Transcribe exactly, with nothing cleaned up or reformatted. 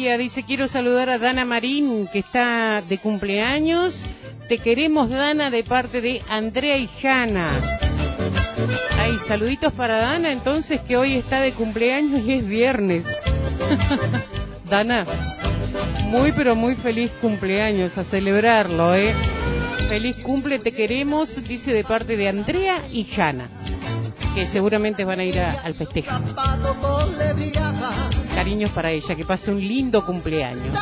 día. Dice, quiero saludar a Dana Marín, que está de cumpleaños. Te queremos, Dana, de parte de Andrea y Jana. Ay, saluditos para Dana, entonces, que hoy está de cumpleaños y es viernes. Dana, muy pero muy feliz cumpleaños, a celebrarlo, ¿eh? Feliz cumple, te queremos, dice de parte de Andrea y Jana, que seguramente van a ir a, al festejo. Cariños para ella, que pase un lindo cumpleaños.